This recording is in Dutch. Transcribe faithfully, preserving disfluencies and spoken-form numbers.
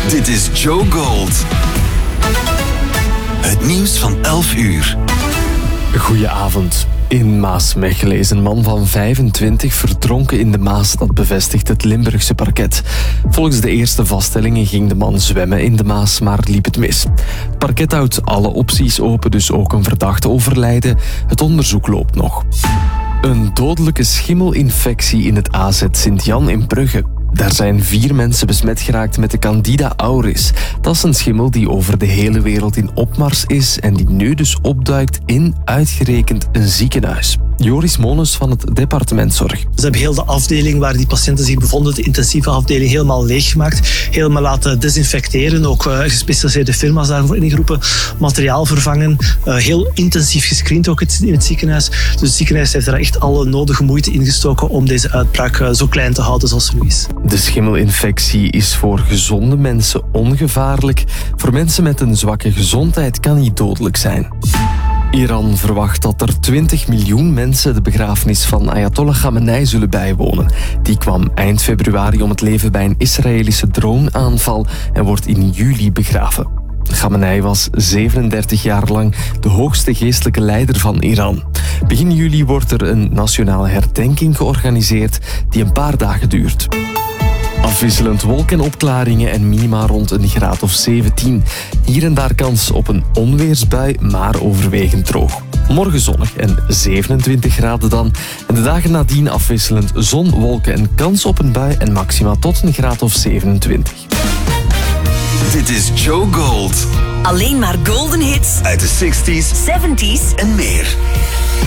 Dit is Joe Gold. Het nieuws van elf uur. Goedenavond. In Maasmechelen is een man van vijfentwintig verdronken in de Maas, dat bevestigt het Limburgse parket. Volgens de eerste vaststellingen ging de man zwemmen in de Maas, maar liep het mis. Het parket houdt alle opties open, dus ook een verdachte overlijden. Het onderzoek loopt nog. Een dodelijke schimmelinfectie in het A Z Sint-Jan in Brugge. Daar zijn vier mensen besmet geraakt met de Candida auris. Dat is een schimmel die over de hele wereld in opmars is en die nu dus opduikt in uitgerekend een ziekenhuis. Joris Mones van het departement Zorg. Ze hebben heel de afdeling waar die patiënten zich bevonden, de intensieve afdeling, helemaal leeggemaakt. Helemaal laten desinfecteren. Ook uh, gespecialiseerde firma's daarvoor ingeroepen. Materiaal vervangen. Uh, heel intensief gescreend ook in het ziekenhuis. Dus het ziekenhuis heeft er echt alle nodige moeite in gestoken om deze uitbraak uh, zo klein te houden zoals ze nu is. De schimmelinfectie is voor gezonde mensen ongevaarlijk. Voor mensen met een zwakke gezondheid kan die dodelijk zijn. Iran verwacht dat er twintig miljoen mensen de begrafenis van Ayatollah Khamenei zullen bijwonen. Die kwam eind februari om het leven bij een Israëlische droneaanval en wordt in juli begraven. Khamenei was zevenendertig jaar lang de hoogste geestelijke leider van Iran. Begin juli wordt er een nationale herdenking georganiseerd die een paar dagen duurt. Afwisselend wolk en opklaringen en minima rond een graad of zeventien. Hier en daar kans op een onweersbui, maar overwegend droog. Morgen zonnig en zevenentwintig graden dan. En de dagen nadien afwisselend zon, wolken en kans op een bui en maxima tot een graad of zevenentwintig. Dit is Joe Gold. Alleen maar golden hits Uit de zestig's zeventig's en meer.